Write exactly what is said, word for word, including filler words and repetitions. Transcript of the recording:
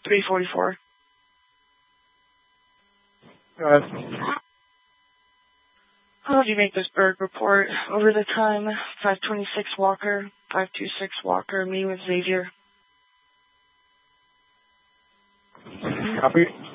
three forty-four. Go ahead. How did you make this bird report? Over the time, five twenty-six Walker, five two six Walker, me with Xavier. Copy.